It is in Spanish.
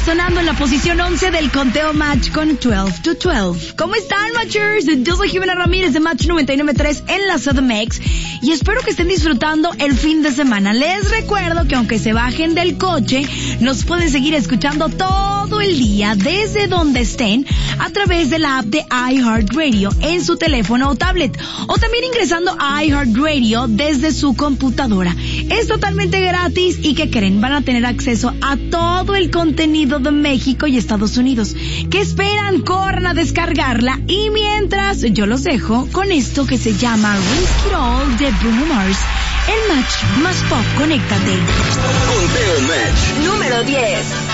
sonando en la posición 11 del conteo Match con 12 to 12. ¿Cómo están, Matchers? Yo soy Jimena Ramírez de Match 99.3 en la CDMX y espero que estén disfrutando el fin de semana. Les recuerdo que aunque se bajen del coche, nos pueden seguir escuchando todo el día desde donde estén a través de la app de iHeartRadio en su teléfono o tablet, o también ingresando a iHeartRadio desde su computadora. Es totalmente gratis y ¿qué creen? Van a tener acceso a todo el contenido de México y Estados Unidos. ¿Qué esperan? Corran a descargarla y mientras yo los dejo con esto que se llama Risk It All de Bruno Mars. El Match más pop, conéctate. Conteo Match número 10.